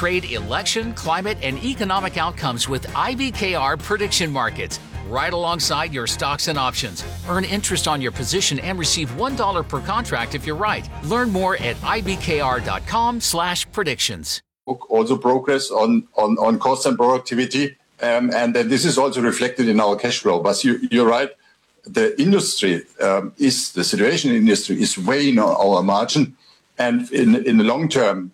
trade, election, climate, and economic outcomes with IBKR prediction markets. Right alongside your stocks and options. Earn interest on your position and receive $1 per contract if you're right. Learn more at ibkr.com/predictions. Also progress on cost and productivity. And then this is also reflected in our cash flow. But you're right. The industry the situation in the industry is weighing on our margin. And in the long term,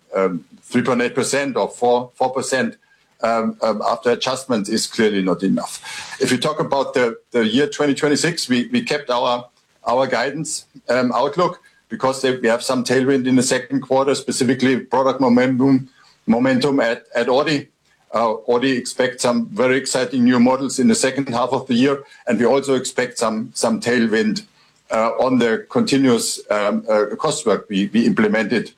3.8% or 4% after adjustment is clearly not enough. If you talk about the year 2026, we kept our guidance outlook because we have some tailwind in the second quarter, specifically product momentum at Audi. Audi expects some very exciting new models in the second half of the year, and we also expect some tailwind on the continuous cost work we implemented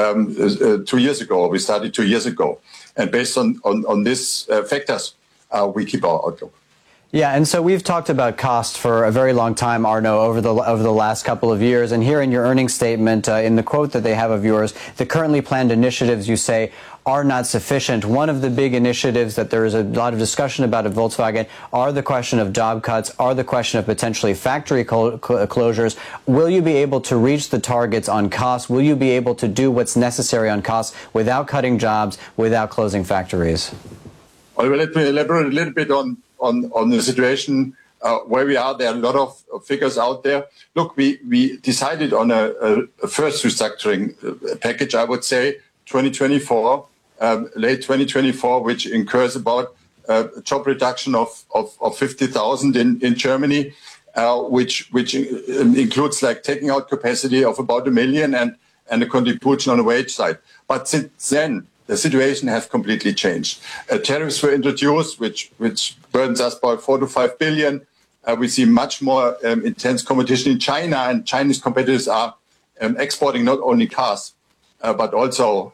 2 years ago. We started 2 years ago. And based on these factors, we keep our outlook. Yeah, and so we've talked about cost for a very long time, Arno, over the last couple of years. And here in your earnings statement, in the quote that they have of yours, the currently planned initiatives, you say, are not sufficient. One of the big initiatives that there is a lot of discussion about at Volkswagen are the question of job cuts, are the question of potentially factory closures. Will you be able to reach the targets on costs? Will you be able to do what's necessary on costs without cutting jobs, without closing factories? Well, let me elaborate a little bit on the situation where we are. There are a lot of figures out there. Look, we decided on a first restructuring package, I would say, 2024, late 2024, which incurs about a job reduction of 50,000 in Germany, which includes like taking out capacity of about 1 million and a contribution on the wage side. But since then, the situation has completely changed. Tariffs were introduced, which burdens us by 4 to 5 billion. We see much more intense competition in China, and Chinese competitors are exporting not only cars, but also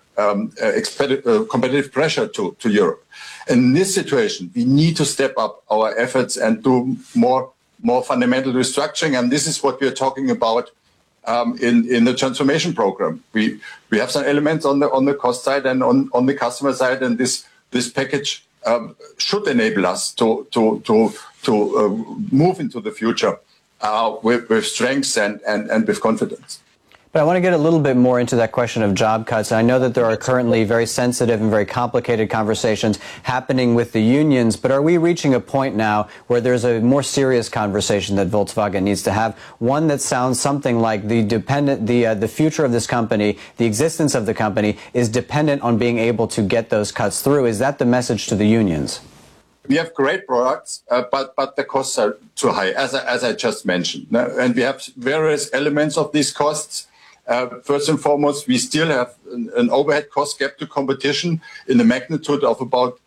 competitive pressure to Europe. In this situation, we need to step up our efforts and do more fundamental restructuring, and this is what we are talking about in the transformation program. We have some elements on the cost side and on the customer side, and this package should enable us to move into the future with strength and with confidence. But I want to get a little bit more into that question of job cuts. I know that there are currently very sensitive and very complicated conversations happening with the unions, but are we reaching a point now where there's a more serious conversation that Volkswagen needs to have, one that sounds something like the future of this company, the existence of the company, is dependent on being able to get those cuts through? Is that the message to the unions? We have great products, but the costs are too high, as I just mentioned. And we have various elements of these costs. First and foremost, we still have an overhead cost gap to competition in the magnitude of about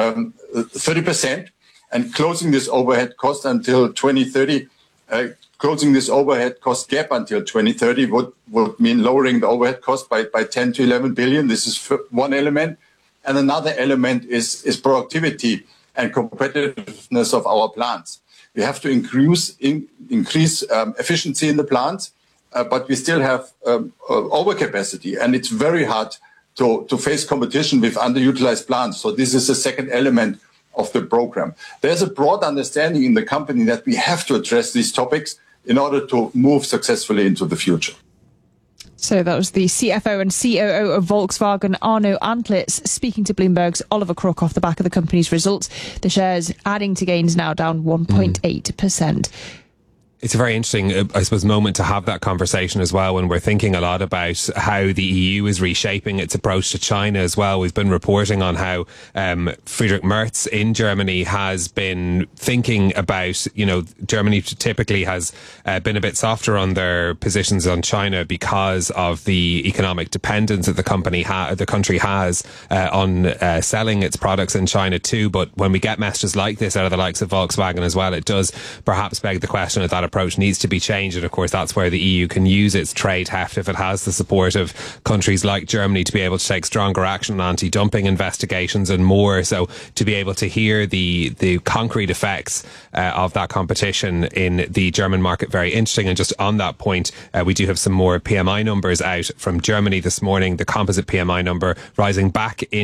30%. And closing this overhead cost until 2030, closing this overhead cost gap until 2030 would mean lowering the overhead cost by 10 to 11 billion. This is one element. And another element is productivity and competitiveness of our plants. We have to increase efficiency in the plants. But we still have overcapacity, and it's very hard to face competition with underutilized plants. So this is the second element of the program. There's a broad understanding in the company that we have to address these topics in order to move successfully into the future. So that was the CFO and COO of Volkswagen, Arno Antlitz, speaking to Bloomberg's Oliver Crook off the back of the company's results. The shares adding to gains now down 1.8%. It's a very interesting, I suppose, moment to have that conversation as well when we're thinking a lot about how the EU is reshaping its approach to China as well. We've been reporting on how Friedrich Merz in Germany has been thinking about, Germany typically has been a bit softer on their positions on China because of the economic dependence that the country has on selling its products in China too. But when we get messages like this out of the likes of Volkswagen as well, it does perhaps beg the question of that approach needs to be changed. And of course, that's where the EU can use its trade heft if it has the support of countries like Germany to be able to take stronger action on anti-dumping investigations and more. So to be able to hear the concrete effects of that competition in the German market, very interesting. And just on that point, we do have some more PMI numbers out from Germany this morning. The composite PMI number rising back in